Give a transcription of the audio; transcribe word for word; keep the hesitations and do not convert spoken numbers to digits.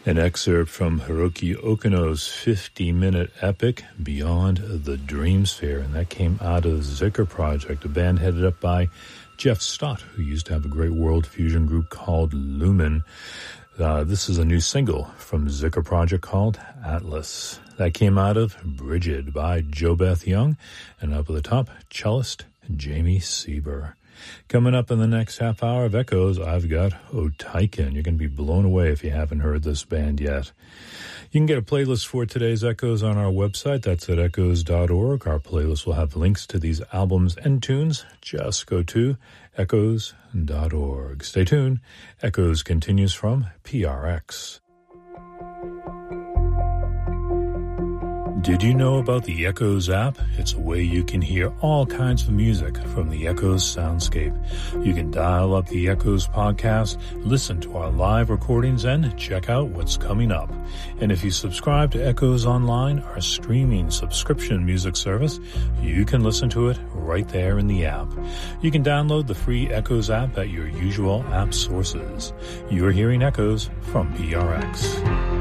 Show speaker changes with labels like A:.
A: An excerpt from Hiroki Okino's fifty-minute epic, Beyond the Dreamsphere, and that came out of Zika Project, a band headed up by Jeff Stott, who used to have a great world fusion group called Lumen. Uh, this is a new single from Zika Project called Atlas. That came out of Bridget by Jo Beth Young, and up at the top, cellist Jamie Sieber. Coming up in the next half hour of Echoes, I've got Otaiken. You're going to be blown away if you haven't heard this band yet. You can get a playlist for today's Echoes on our website. That's at echoes dot org. Our playlist will have links to these albums and tunes. Just go to echoes dot org. Stay tuned. Echoes continues from P R X. Did you know about the Echoes app? It's a way you can hear all kinds of music from the Echoes soundscape. You can dial up the Echoes podcast, listen to our live recordings, and check out what's coming up. And if you subscribe to Echoes Online, our streaming subscription music service, you can listen to it right there in the app. You can download the free Echoes app at your usual app sources. You're hearing Echoes from P R X.